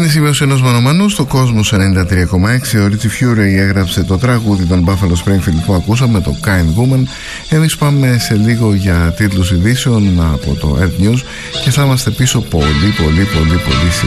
Είναι σημείωση ενός μονομανού στο Κόσμος 93,6. Ο Ρίτσι Φιούρεϊ έγραψε το τραγούδι των Buffalo Springfield που ακούσαμε, το Kind Woman. Εμείς πάμε σε λίγο για τίτλους ειδήσεων από το Earth News και θα είμαστε πίσω πολύ σύντομα.